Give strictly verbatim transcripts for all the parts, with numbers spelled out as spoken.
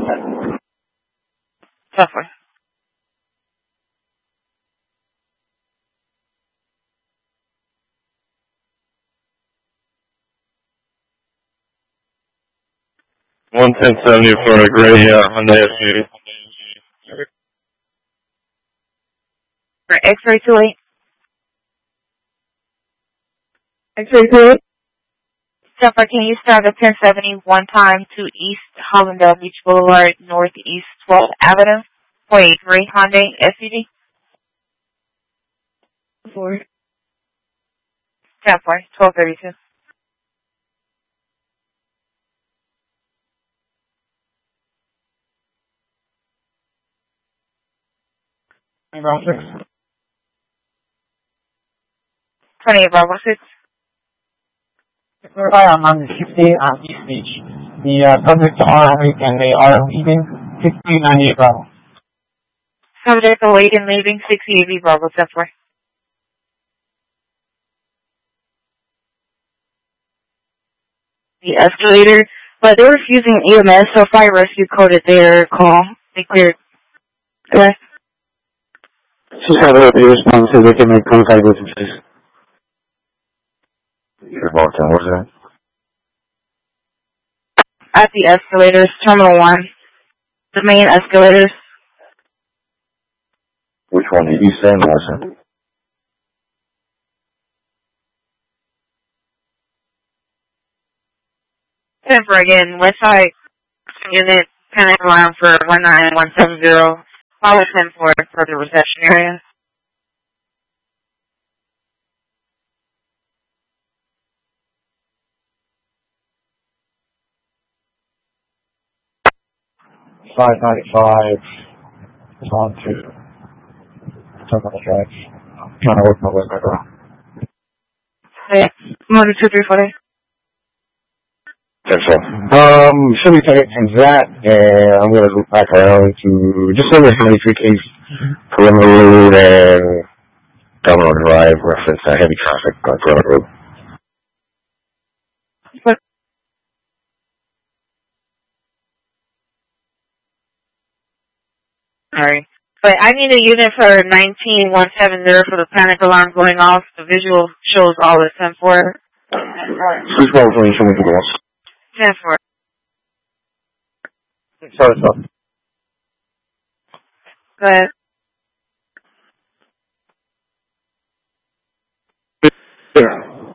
Software. one ten seventy for a gray uh, Hyundai S U V. For X-ray two eight. X-ray two eight. Software, can you start at ten seventy one time to East Hollandale Beach Boulevard, Northeast twelfth Avenue, for a gray Hyundai S U V? Four. Software, twelve thirty-two. Bravo six. twenty-eight Bravo six. We're on on sixty on East Beach. The uh, subjects are awake and they are leaving sixty ninety-eight Bravo. Subject awake and leaving sixty eighty Bravo, Software. The escalator, but they were refusing E M S, so fire rescue coded their call. They cleared. Okay. Just have a response so they can make contact with you, please. Your what was that? At the escalators, Terminal one. The main escalators. Which one? The east end or west end? ten for again, West Side Unit, panic alarm for one nine one seven zero. Follow ten for further reception area. five ninety-five is on to Terminal Drive. I'm trying to work my way back around. Okay. Motor two three four eight. That's all. Um, should we take it from that, and I'm going to loop back around to just over seventy-three K's Perimeter Road and Terminal Drive, reference uh, heavy traffic on Perimeter Road. Sorry. But I need a unit for nineteen one seven zero for the panic alarm going off. The visual shows all the ten four. Please call for show me the doors. ten four. Sorry, sir. Go ahead. Yeah.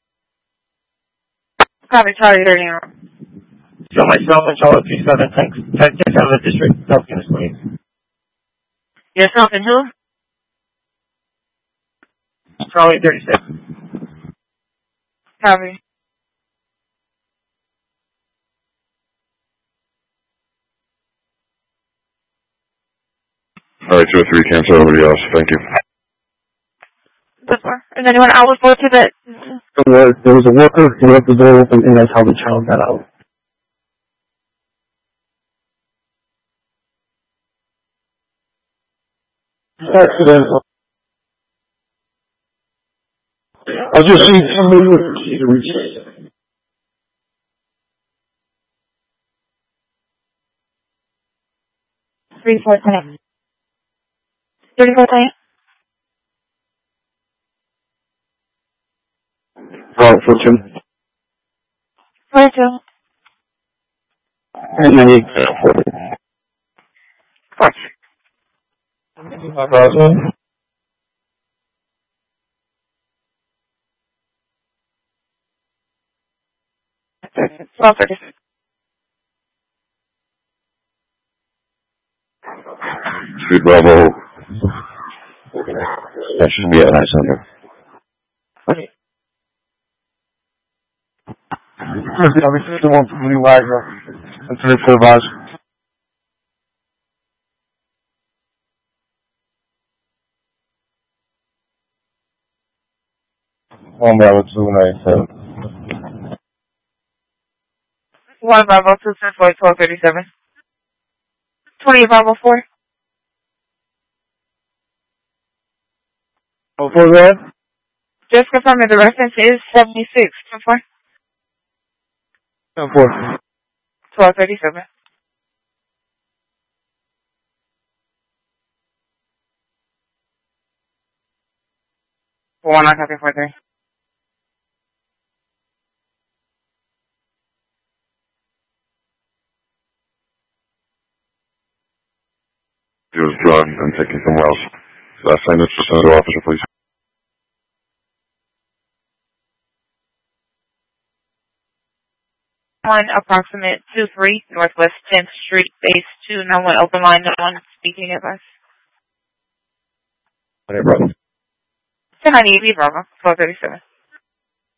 Copy, Charlie thirty. So myself and Charlotte three seven, thanks. Thanks out of the district. South Guinness, please. Yourself and who? Charlie thirty-six. Copy. All right, two or three, cancel everybody else. Thank you. That's far. Is anyone else go to that? There was, there was a worker who left the door open, and that's how the child got out. Accidental. I was just seeing somebody with a key to reach it. Three four ten. Thirty four ten. Right, fortune. Where to? And then you Fourth. My brother. Twelve thirty. Street Bravo. That should be a nice number. Okay. Obviously, the one from Blue Wagner. And three four bars. One Bravo two nine seven. One Bravo two ten four twelve thirty seven. Twenty Bravo four. Oh, four red? Just confirming the reference is seventy six. Ten four. Ten four. Twelve thirty seven. One on copy four three. He was drawn and taken somewhere else. Last sign is for another officer, please. One approximate two three Northwest tenth Street, base two nine one open line, no one speaking at us. Whatever. ten ninety-eight Bravo, twelve thirty-seven.